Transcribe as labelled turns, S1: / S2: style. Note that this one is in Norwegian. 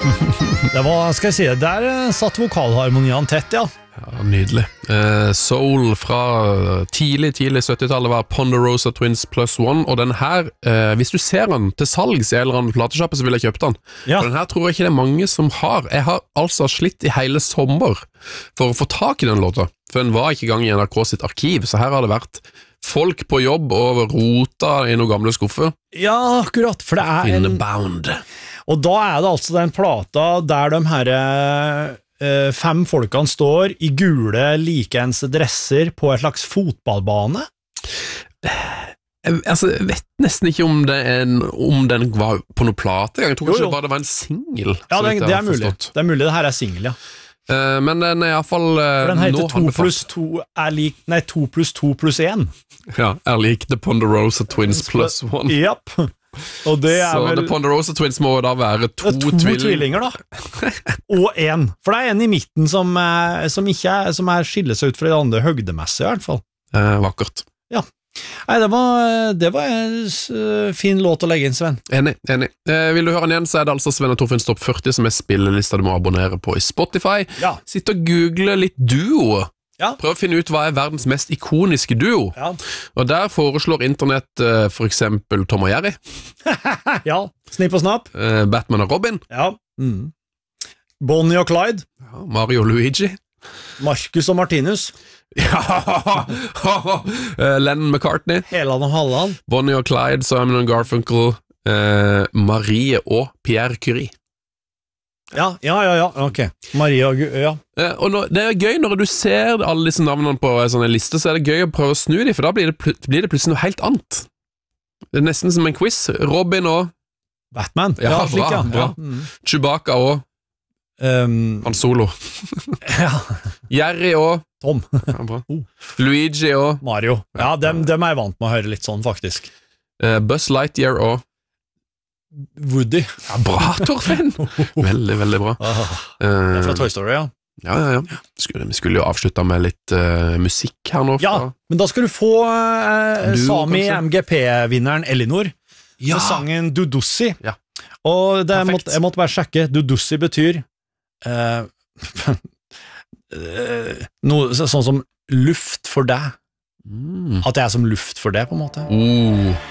S1: Det var, skal jeg si, der satt vokalharmoniene tett, ja.
S2: Ja, nydelig. Soul fra tidlig 70-tallet var Ponderosa Twins +1, og den her, hvis du ser den til salgs i en eller annen platesjappe, så vil jeg kjøpe den.
S1: Ja.
S2: Og den her tror jeg ikke det er mange som har. Jeg har altså slitt i hele sommer for å få tak i den låta, for den var ikke i gang i NRK sitt arkiv, så her har det vært folk på jobb og rota i noen gamle skuffer.
S1: Ja, akkurat, for det er en...
S2: Bound.
S1: Og da er det altså den plata der de her 5 folkene står i gule, likeens dresser på et slags fotballbane.
S2: Jeg vet nesten ikke om den var på noen plate. Jeg tror kanskje bare det var en single.
S1: Ja, det er mulig. Det er mulig det her er single, ja.
S2: Men den er i hvert fall
S1: den heter 2+2 er lik, nei, 2+2+1.
S2: Ja, er lik The Ponderosa Twins +1.
S1: Japp. Og det er
S2: så
S1: vel...
S2: The Ponderosa Twins må da være to
S1: tvillinger da. Og en. For det er en i midten som skiller seg ut fra de andre høgdemessige i hvert fall.
S2: Vakkert.
S1: Ja. Nei, det var en fin låt å legge inn, Sven.
S2: Enig. Vil du høre den igjen, så er det altså Sven og Torfinns Topp 40 som er spillelista du må abonnere på i Spotify.
S1: Ja.
S2: Sitt og google litt duo.
S1: Ja.
S2: Prøv å finne ut hva er verdens mest ikoniske duo.
S1: Ja.
S2: Og der foreslår internett for eksempel Tom og Jerry.
S1: Ja, Snipp og Snapp.
S2: Batman og Robin.
S1: Ja. Bonnie og Clyde.
S2: Ja, Mario og Luigi.
S1: Marcus og Martinus.
S2: Ja, Lennon McCartney.
S1: Heland og Halland.
S2: Bonnie og Clyde, Simon og Garfunkel, Marie og Pierre Curie.
S1: Ja, ok. Marie og ja.
S2: Og det er gøy når du ser alle disse navnene på en sånn liste, så er det gøy å prøve å snu dem, for da blir det plutselig noe helt annet. Det er nesten som en quiz. Robin og
S1: Batman.
S2: Ja,
S1: slik,
S2: bra. Chewbacca og Han Solo.
S1: Ja.
S2: Jerry og
S1: Tom.
S2: Ja, bra. Luigi og
S1: Mario. Ja, dem er jeg vant med å høre litt sånn, faktisk.
S2: Buzz Lightyear og
S1: Woody.
S2: Ja, bra, Torfinn! Veldig, veldig bra.
S1: Det er fra Toy Story, ja.
S2: Ja. Vi skulle jo avslutta med litt musikk her nå.
S1: Ja, men da skal du få Sami MGP-vinneren Elinor med sangen Dudussi.
S2: Ja.
S1: Og jeg måtte bare sjekke. Dudussi betyr noe sånn som luft for deg. At jeg er som luft for det, på en måte.